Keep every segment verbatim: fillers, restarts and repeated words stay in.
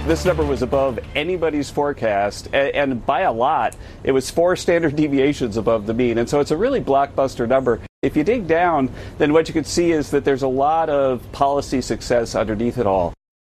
This number was above anybody's forecast, and, and by a lot. It was four standard deviations above the mean, and so it's a really blockbuster number. If you dig down, then what you can see is that there's a lot of policy success underneath it all.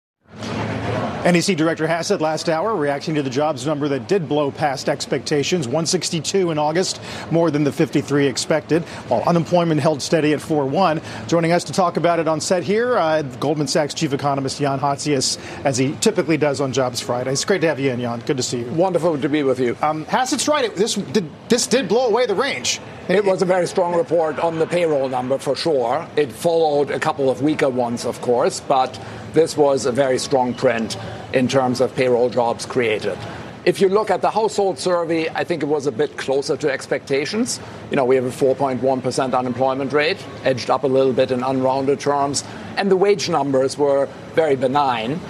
N E C Director Hassett last hour reacting to the jobs number that did blow past expectations, one sixty-two in August, more than the fifty-three expected, while unemployment held steady at four point one. Joining us to talk about it on set here, uh, Goldman Sachs chief economist Jan Hatzius, as he typically does on Jobs Friday. It's great to have you in, Jan. Good to see you. Wonderful to be with you. Um, Hassett's right. It, this did this did blow away the range. It was a very strong report on the payroll number for sure. It followed a couple of weaker ones, of course, but this was a very strong print in terms of payroll jobs created. If you look at the household survey, I think it was a bit closer to expectations. You know, we have a four point one percent unemployment rate, edged up a little bit in unrounded terms, and the wage numbers were very benign.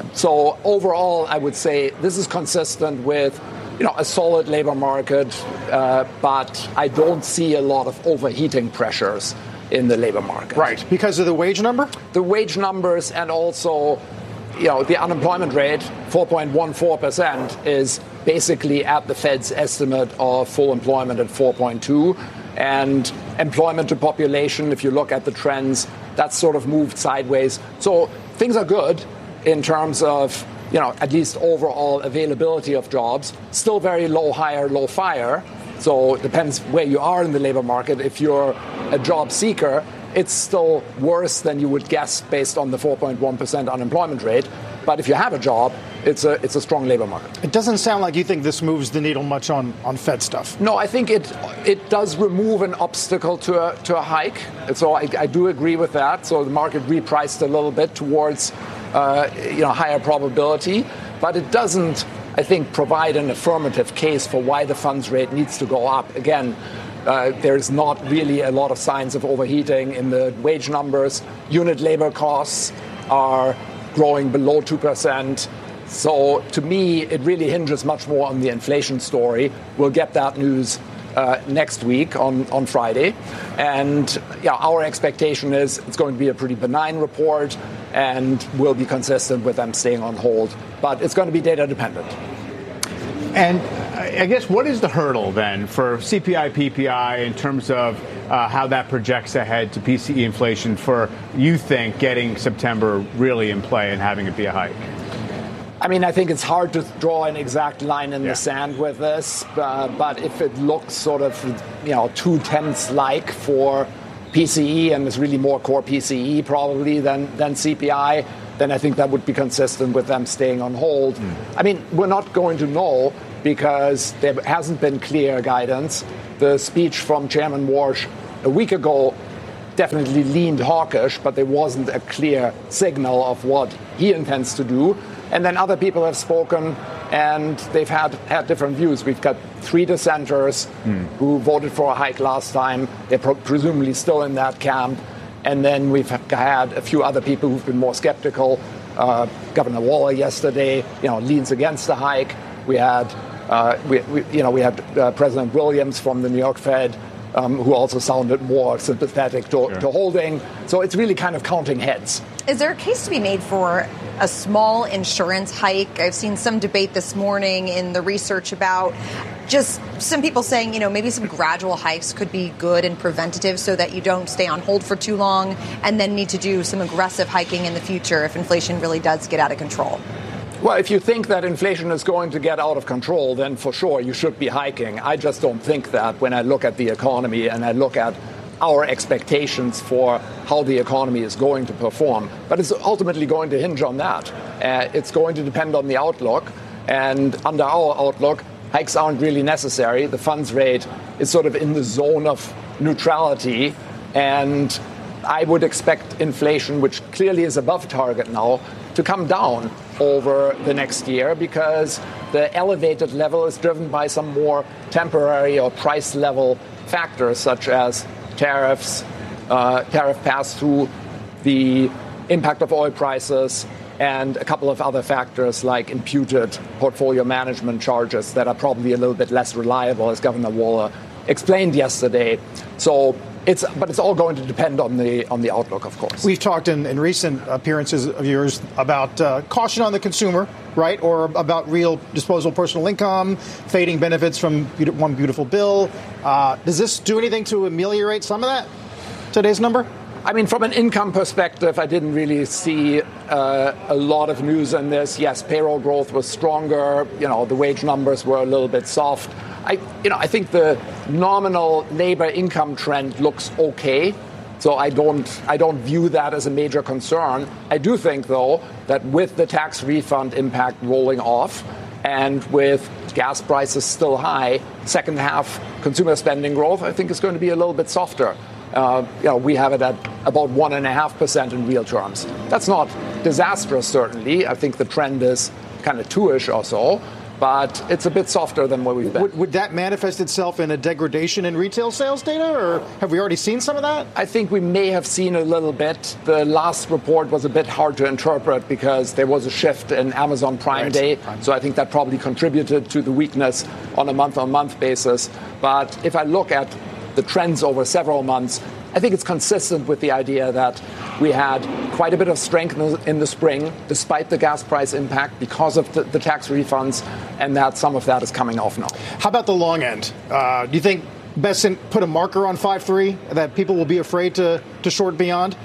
So overall, I would say this is consistent with, you know, a solid labor market, uh, but I don't see a lot of overheating pressures in the labor market. Right, because of the wage number? The wage numbers, and also, you know, the unemployment rate, four point one four percent, is basically at the Fed's estimate of full employment at four point two. And employment to population, if you look at the trends, that's sort of moved sideways. So things are good in terms of, you know, at least overall availability of jobs. Still very low hire, low fire. So it depends where you are in the labor market. If you're a job seeker, it's still worse than you would guess based on the four point one percent unemployment rate. But if you have a job, it's a it's a strong labor market. It doesn't sound like you think this moves the needle much on, on Fed stuff. No, I think it it does remove an obstacle to a to a hike. So I, I do agree with that. So the market repriced a little bit towards uh, you know higher probability, but it doesn't, I think, provide an affirmative case for why the funds rate needs to go up. Again, uh, there's not really a lot of signs of overheating in the wage numbers. Unit labor costs are growing below two percent. So to me, it really hinges much more on the inflation story. We'll get that news uh, next week on, on Friday. And yeah, our expectation is it's going to be a pretty benign report and will be consistent with them staying on hold. But it's going to be data dependent. And I guess what is the hurdle then for C P I, P P I in terms of uh, how that projects ahead to P C E inflation for, you think, getting September really in play and having it be a hike? I mean, I think it's hard to draw an exact line in yeah. the sand with this, uh, but if it looks sort of, you know, two-tenths like for P C E and is really more core P C E probably than, than C P I, then I think that would be consistent with them staying on hold. Mm. I mean, we're not going to know because there hasn't been clear guidance. The speech from Chairman Warsh a week ago definitely leaned hawkish, but there wasn't a clear signal of what he intends to do. And then other people have spoken, and they've had, had different views. We've got three dissenters mm. who voted for a hike last time. They're pro- presumably still in that camp. And then we've had a few other people who've been more skeptical. Uh, Governor Waller yesterday, you know, leans against the hike. We had, uh, we, we, you know, we had uh, President Williams from the New York Fed, um, who also sounded more sympathetic to, sure. to holding. So it's really kind of counting heads. Is there a case to be made for a small insurance hike? I've seen some debate this morning in the research about just some people saying, you know, maybe some gradual hikes could be good and preventative so that you don't stay on hold for too long and then need to do some aggressive hiking in the future if inflation really does get out of control. Well, if you think that inflation is going to get out of control, then for sure you should be hiking. I just don't think that when I look at the economy and I look at our expectations for how the economy is going to perform. But it's ultimately going to hinge on that. Uh, it's going to depend on the outlook. And under our outlook, hikes aren't really necessary. The funds rate is sort of in the zone of neutrality. And I would expect inflation, which clearly is above target now, to come down over the next year because the elevated level is driven by some more temporary or price level factors such as tariffs, uh, tariff pass-through, the impact of oil prices, and a couple of other factors like imputed portfolio management charges that are probably a little bit less reliable, as Governor Waller explained yesterday. So it's but it's all going to depend on the on the outlook, of course. We've talked in, in recent appearances of yours about uh, caution on the consumer, right, or about real disposable personal income, fading benefits from one beautiful bill. Uh, does this do anything to ameliorate some of that? Today's number? I mean, from an income perspective, I didn't really see uh, a lot of news on this. Yes, payroll growth was stronger. You know, the wage numbers were a little bit soft. I, you know, I think the nominal labor income trend looks okay. So I don't, I don't view that as a major concern. I do think, though, that with the tax refund impact rolling off and with gas prices still high, second half consumer spending growth, I think is going to be a little bit softer. Uh, you know, we have it at about one and a half percent in real terms. That's not disastrous, certainly. I think the trend is kind of two-ish or so, but it's a bit softer than where we've been. Would, would that manifest itself in a degradation in retail sales data, or have we already seen some of that? I think we may have seen a little bit. The last report was a bit hard to interpret because there was a shift in Amazon Prime Right. Day, Prime. so I think that probably contributed to the weakness on a month-on-month basis. But if I look at the trends over several months, I think it's consistent with the idea that we had quite a bit of strength in the spring, despite the gas price impact, because of the, the tax refunds, and that some of that is coming off now. How about the long end? Uh, do you think Bessent put a marker on five three that people will be afraid to, to short beyond?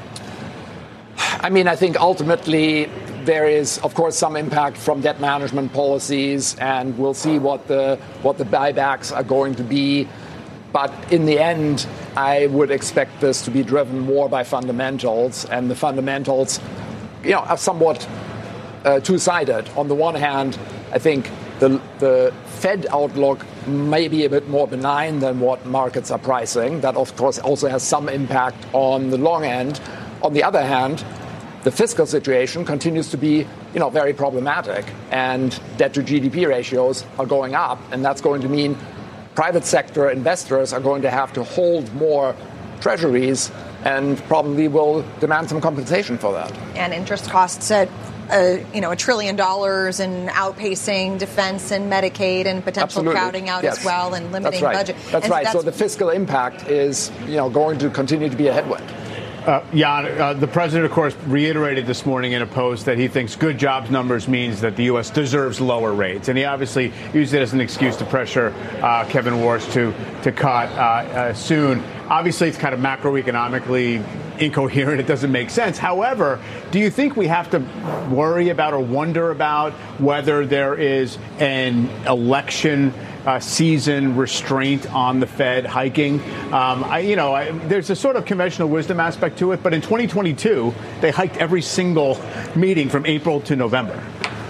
I mean, I think ultimately there is, of course, some impact from debt management policies, and we'll see what the what the buybacks are going to be. But in the end, I would expect this to be driven more by fundamentals, and the fundamentals, you know, are somewhat uh, two-sided. On the one hand, I think the the Fed outlook may be a bit more benign than what markets are pricing. That, of course, also has some impact on the long end. On the other hand, the fiscal situation continues to be, you know, very problematic, and debt to G D P ratios are going up, and that's going to mean private sector investors are going to have to hold more treasuries and probably will demand some compensation for that. And interest costs at uh, you know a trillion dollars and outpacing defense and Medicaid and potential Absolutely. crowding out Yes. as well and limiting that's right. budget. That's and right. That's so the fiscal impact is, you know, going to continue to be a headwind. Uh, Jan, uh, the president, of course, reiterated this morning in a post that he thinks good jobs numbers means that the U S deserves lower rates. And he obviously used it as an excuse to pressure uh, Kevin Warsh to, to cut uh, uh, soon. Obviously, it's kind of macroeconomically incoherent. It doesn't make sense. However, do you think we have to worry about or wonder about whether there is an election Uh, season restraint on the Fed hiking? Um, I, you know, I, there's a sort of conventional wisdom aspect to it, but in twenty twenty-two, they hiked every single meeting from April to November.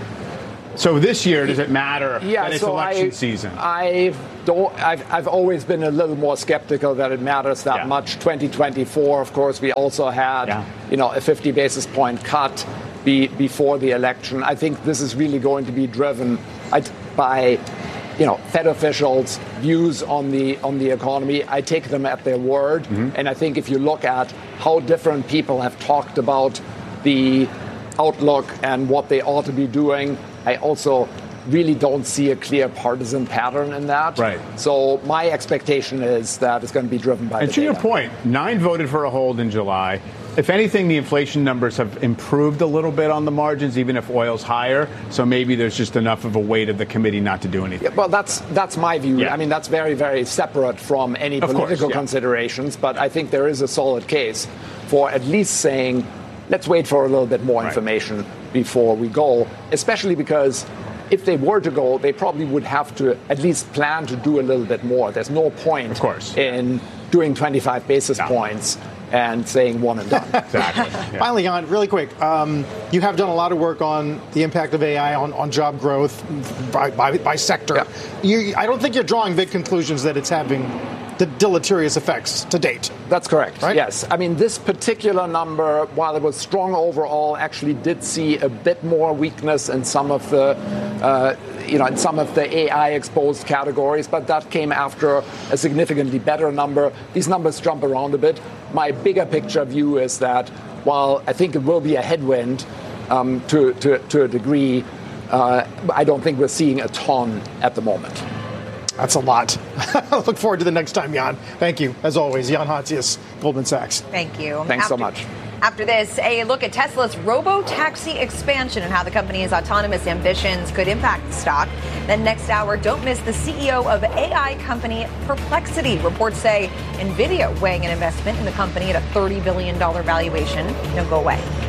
So this year, does it matter yeah, that it's so election I, season? I don't, I've, I've always been a little more skeptical that it matters that Yeah. much. twenty twenty-four, of course, we also had, Yeah. you know, a fifty basis point cut be, before the election. I think this is really going to be driven by, you know, Fed officials' views on the on the economy. I take them at their word, mm-hmm. and I think if you look at how different people have talked about the outlook and what they ought to be doing, I also really don't see a clear partisan pattern in that. Right. So my expectation is that it's going to be driven by. And the to data. your point, nine voted for a hold in July. If anything, the inflation numbers have improved a little bit on the margins, even if oil's higher. So maybe there's just enough of a weight of the committee not to do anything. Yeah, well, that's that's my view. Yeah. I mean, that's very, very separate from any Of political course, yeah. considerations. But I think there is a solid case for at least saying, let's wait for a little bit more Right. information before we go, especially because if they were to go, they probably would have to at least plan to do a little bit more. There's no point Of course. in doing twenty-five basis No. points and saying one and done. Exactly. Yeah. Finally, Jan, really quick, um, you have done a lot of work on the impact of A I on, on job growth by, by, by sector. Yeah. You, I don't think you're drawing big conclusions that it's having the deleterious effects to date. That's correct. Right? Yes. I mean, this particular number, while it was strong overall, actually did see a bit more weakness in some of the, uh, you know, in some of the A I exposed categories, but that came after a significantly better number. These numbers jump around a bit. My bigger picture view is that while I think it will be a headwind um, to, to, to a degree, uh, I don't think we're seeing a ton at the moment. That's a lot. I look forward to the next time, Jan. Thank you, as always. Jan Hatzius, Goldman Sachs. Thank you. Thanks after, so much. After this, a look at Tesla's robo-taxi expansion and how the company's autonomous ambitions could impact the stock. Then next hour, don't miss the C E O of A I company Perplexity. Reports say NVIDIA weighing an investment in the company at a thirty billion dollars valuation. Don't go away.